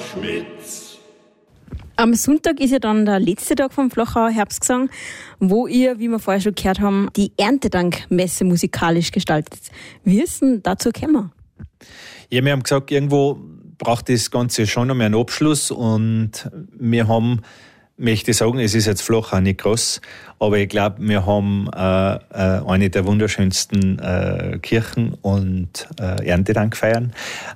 Schmitz. Am Sonntag ist ja dann der letzte Tag vom Flachauer Herbstgesang, wo ihr, wie wir vorher schon gehört haben, die Erntedankmesse musikalisch gestaltet. Wie ist denn dazu gekommen? Ja, wir haben gesagt, irgendwo braucht das Ganze schon noch mehr einen Abschluss und wir haben, möchte ich sagen, es ist jetzt Flachau nicht groß, aber ich glaube, wir haben eine der wunderschönsten Kirchen und Erntedank feiern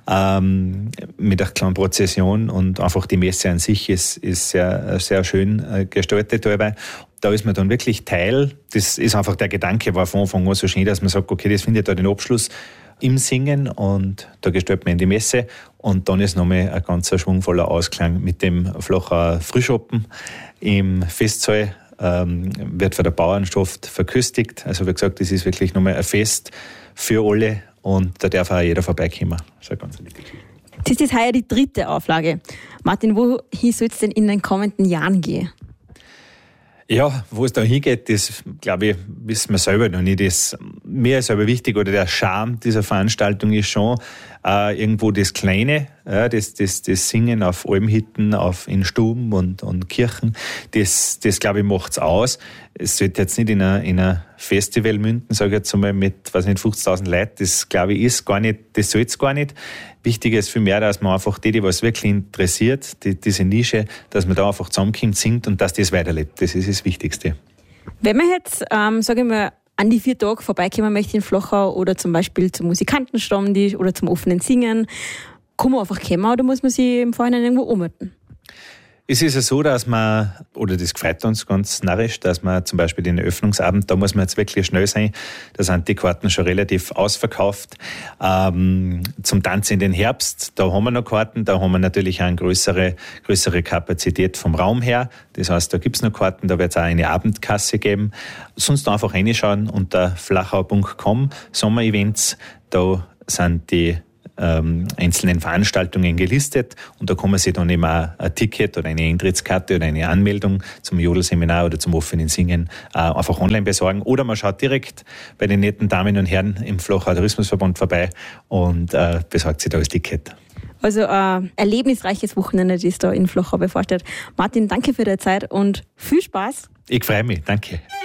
mit einer kleinen Prozession und einfach die Messe an sich ist sehr, sehr schön gestaltet dabei. Da ist man dann wirklich Teil, das ist einfach der Gedanke, war von Anfang an so schön, dass man sagt, okay, das findet da den Abschluss im Singen und da gestaltet man in die Messe und dann ist nochmal ein ganz schwungvoller Ausklang mit dem Flachauer Frühschoppen im Festsaal, wird von der Bauernschaft verköstigt. Also wie gesagt, das ist wirklich nochmal ein Fest für alle und da darf auch jeder vorbeikommen. Das ist eine ganz wichtige Geschichte. Das ist heuer die 3. Auflage. Martin, wohin soll es denn in den kommenden Jahren gehen? Ja, wo es da hingeht, das, glaube ich, wissen wir selber noch nicht. Mir ist aber wichtig, oder der Charme dieser Veranstaltung ist schon irgendwo das Kleine, ja, das Singen auf Almhütten, in Stuben und Kirchen. Das glaube ich, macht's aus. Es sollte jetzt nicht in ein Festival münden, sage ich jetzt einmal, mit, 50.000 Leuten. Das, glaube ich, ist gar nicht, das soll es gar nicht. Wichtig ist vielmehr, dass man einfach die was wirklich interessiert, diese Nische, dass man da einfach zusammenkommt, singt und dass das weiterlebt. Das ist das Wichtigste. Wenn man jetzt, sage ich mal, an die 4 Tage vorbeikommen möchte in Flachau oder zum Beispiel zum Musikantenstammtisch oder zum offenen Singen, kann man einfach kommen oder muss man sich im Vorhinein irgendwo ummelden? Es ist ja so, dass man, oder das gefreut uns ganz narrisch, dass man zum Beispiel den Eröffnungsabend, da muss man jetzt wirklich schnell sein, da sind die Karten schon relativ ausverkauft. Zum Tanz in den Herbst, da haben wir noch Karten, da haben wir natürlich auch eine größere Kapazität vom Raum her. Das heißt, da gibt's noch Karten, da wird es auch eine Abendkasse geben. Sonst einfach reinschauen unter flachau.com, Sommerevents, da sind die einzelnen Veranstaltungen gelistet und da kann man sich dann eben auch ein Ticket oder eine Eintrittskarte oder eine Anmeldung zum Jodelseminar oder zum offenen Singen einfach online besorgen oder man schaut direkt bei den netten Damen und Herren im Flachauer Tourismusverband vorbei und besorgt sich da das Ticket. Also ein erlebnisreiches Wochenende, das da in Flachau bevorsteht. Martin, danke für deine Zeit und viel Spaß. Ich freue mich, danke.